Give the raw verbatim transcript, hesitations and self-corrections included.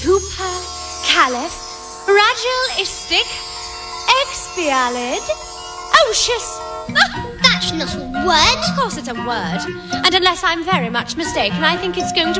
supercalifragilistic expialid ocious. That's not a word. Of course it's a word. And unless I'm very much mistaken, I think it's going to